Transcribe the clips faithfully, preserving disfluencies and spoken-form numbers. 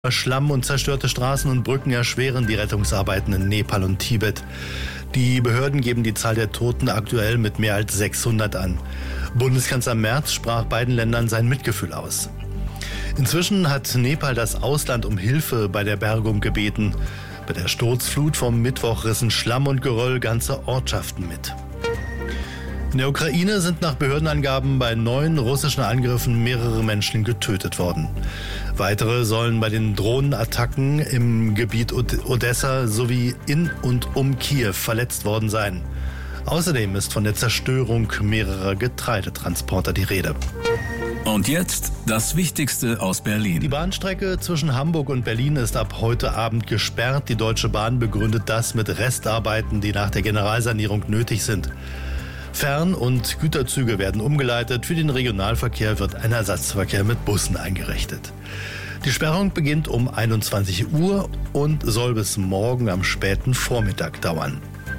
Schlamm und zerstörte Straßen und Brücken erschweren die Rettungsarbeiten in Nepal und Tibet. Die Behörden geben die Zahl der Toten aktuell mit mehr als sechshundert an. Bundeskanzler Merz sprach beiden Ländern sein Mitgefühl aus. Inzwischen hat Nepal das Ausland um Hilfe bei der Bergung gebeten. Bei der Sturzflut vom Mittwoch rissen Schlamm und Geröll ganze Ortschaften mit. In der Ukraine sind nach Behördenangaben bei neun russischen Angriffen mehrere Menschen getötet worden. Weitere sollen bei den Drohnenattacken im Gebiet Odessa sowie in und um Kiew verletzt worden sein. Außerdem ist von der Zerstörung mehrerer Getreidetransporter die Rede. Und jetzt das Wichtigste aus Berlin. Die Bahnstrecke zwischen Hamburg und Berlin ist ab heute Abend gesperrt. Die Deutsche Bahn begründet das mit Restarbeiten, die nach der Generalsanierung nötig sind. Fern- und Güterzüge werden umgeleitet. Für den Regionalverkehr wird ein Ersatzverkehr mit Bussen eingerichtet. Die Sperrung beginnt um einundzwanzig Uhr und soll bis morgen am späten Vormittag dauern.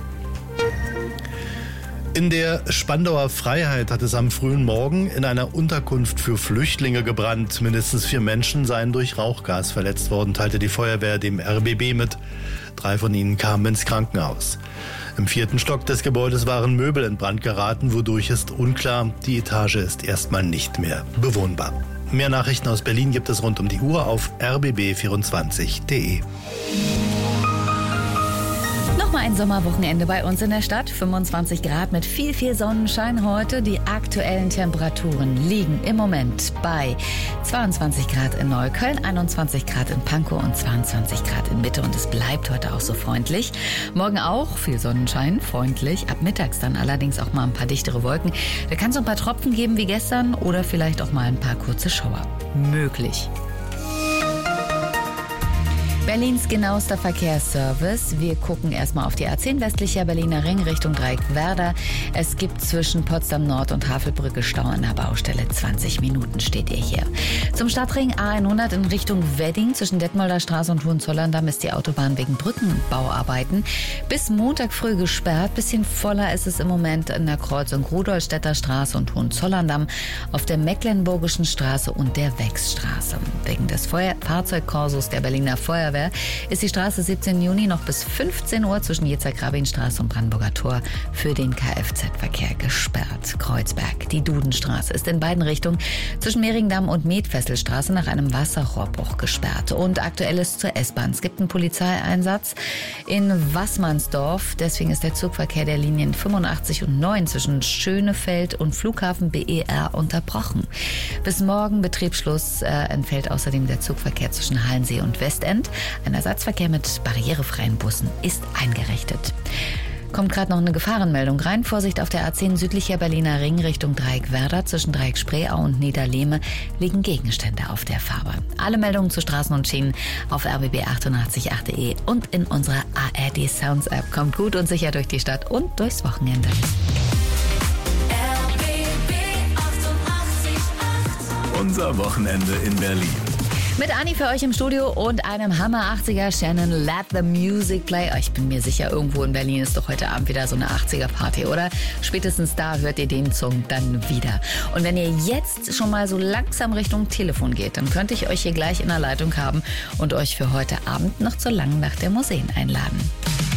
In der Spandauer Freiheit hat es am frühen Morgen in einer Unterkunft für Flüchtlinge gebrannt. Mindestens vier Menschen seien durch Rauchgas verletzt worden, teilte die Feuerwehr dem R B B mit. Drei von ihnen kamen ins Krankenhaus. Im vierten Stock des Gebäudes waren Möbel in Brand geraten, wodurch ist unklar, die Etage ist erstmal nicht mehr bewohnbar. Mehr Nachrichten aus Berlin gibt es rund um die Uhr auf r b b vierundzwanzig punkt d e. Nochmal ein Sommerwochenende bei uns in der Stadt. fünfundzwanzig Grad mit viel, viel Sonnenschein heute. Die aktuellen Temperaturen liegen im Moment bei zweiundzwanzig Grad in Neukölln, einundzwanzig Grad in Pankow und zweiundzwanzig Grad in Mitte. Und es bleibt heute auch so freundlich. Morgen auch viel Sonnenschein, freundlich. Ab mittags dann allerdings auch mal ein paar dichtere Wolken. Da kann es ein paar Tropfen geben wie gestern oder vielleicht auch mal ein paar kurze Schauer. Möglich. Berlins genauester Verkehrsservice. Wir gucken erstmal auf die A zehn westlicher Berliner Ring Richtung Dreieckwerder. Es gibt zwischen Potsdam Nord und Havelbrücke Stau an der Baustelle. zwanzig Minuten steht ihr hier. Zum Stadtring A hundert in Richtung Wedding zwischen Detmolder Straße und Hohenzollern-Damm ist die Autobahn wegen Brückenbauarbeiten bis Montag früh gesperrt. Bisschen voller ist es im Moment in der Kreuzung Rudolstädter Straße und Hohenzollern-Damm auf der Mecklenburgischen Straße und der Wechsstraße. Wegen des Feuer- Fahrzeugkorsos der Berliner Feuerwehr ist die Straße siebzehnten Juni noch bis fünfzehn Uhr zwischen Jezer-Grabin-Straße und Brandenburger Tor für den Kfz-Verkehr gesperrt. Kreuzberg, die Dudenstraße, ist in beiden Richtungen zwischen Mehringdamm und Medfesselstraße nach einem Wasserrohrbruch gesperrt. Und aktuell ist zur S-Bahn. Es gibt einen Polizeieinsatz in Wassmannsdorf. Deswegen ist der Zugverkehr der Linien fünfundachtzig und neun zwischen Schönefeld und Flughafen B E R unterbrochen. Bis morgen Betriebsschluss äh, entfällt außerdem der Zugverkehr zwischen Hallensee und Westend. Ein Ersatzverkehr mit barrierefreien Bussen ist eingerichtet. Kommt gerade noch eine Gefahrenmeldung rein. Vorsicht auf der A zehn südlicher Berliner Ring Richtung Dreieckwerder. Zwischen Dreieck-Spreeau und Niederlehme liegen Gegenstände auf der Fahrbahn. Alle Meldungen zu Straßen und Schienen auf r b b achtundachtzig punkt acht punkt d e und in unserer A R D Sounds App. Kommt gut und sicher durch die Stadt und durchs Wochenende. R B B achtundachtzig Komma acht. Unser Wochenende in Berlin. Mit Anni für euch im Studio und einem Hammer achtziger Shannon Let the Music Play. Ich bin mir sicher, irgendwo in Berlin ist doch heute Abend wieder so eine achtziger Party, oder? Spätestens da hört ihr den Song dann wieder. Und wenn ihr jetzt schon mal so langsam Richtung Telefon geht, dann könnte ich euch hier gleich in der Leitung haben und euch für heute Abend noch zur langen Nacht der Museen einladen.